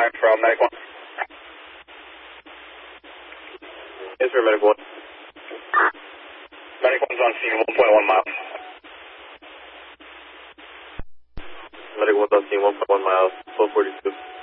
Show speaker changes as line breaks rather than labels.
line from Medic 1. Yes, sir, Medic 1. Medic 1's on scene, 1.1 miles. Medic 1's on scene, 1.1 miles, 1242.